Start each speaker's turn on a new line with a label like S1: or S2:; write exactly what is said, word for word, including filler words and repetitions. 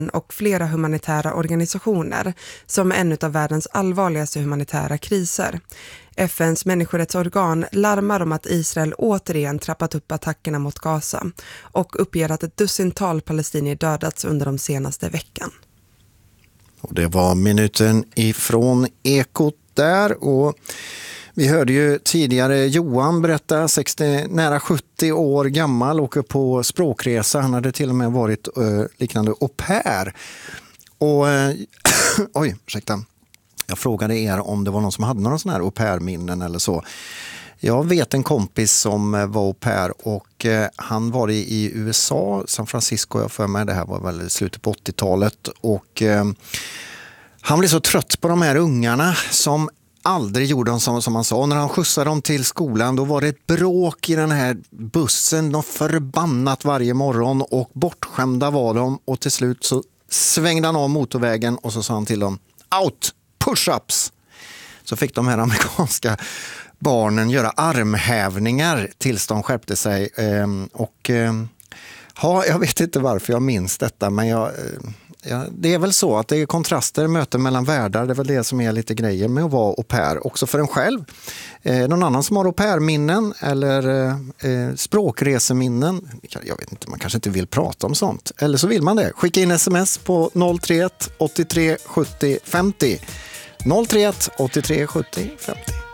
S1: och flera humanitära organisationer som en av världens allvarligaste humanitära kriser. F N:s människorättsorgan larmar om att Israel återigen trappat upp attackerna mot Gaza och uppger att ett dussintal palestinier dödats under de senaste veckan.
S2: Och det var minuten ifrån Ekot där, och vi hörde ju tidigare Johan berätta, sextio, nära sjuttio år gammal, åker på språkresa. Han hade till och med varit uh, liknande au pair. Och, uh, oj, ursäkta. Jag frågade er om det var någon som hade några sådana här au pair-minnen eller så. Jag vet en kompis som var au pair, och uh, han var i U S A, San Francisco, jag för mig. Det här var väl i slutet på åttiotalet. Och uh, han blev så trött på de här ungarna som aldrig gjorde de som, som han sa. När han skjutsade dem till skolan, då var det ett bråk i den här bussen. De förbannat varje morgon, och bortskämda var de. Och till slut så svängde han av motorvägen och så sa han till dem: out, push-ups! Så fick de här amerikanska barnen göra armhävningar tills de skärpte sig. Ehm, och ehm, ja, jag vet inte varför jag minns detta, men jag... Eh, Ja, det är väl så att det är kontraster, möten mellan världar. Det är väl det som är lite grejer med att vara au pair. Också för en själv. Eh, någon annan som har au pair-minnen eller eh, språkreseminnen. Jag vet inte, man kanske inte vill prata om sånt. Eller så vill man det. Skicka in sms på noll tre ett åttiotre sjuttio femtio. noll tre ett åttiotre sjuttio femtio.